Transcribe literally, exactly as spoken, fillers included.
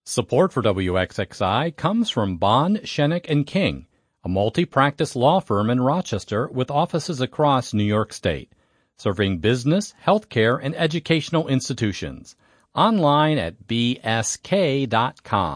Support for W X X I comes from Bond, Shenick and King, a multi-practice law firm in Rochester with offices across New York State, serving business, healthcare, and educational institutions. Online at b s k dot com.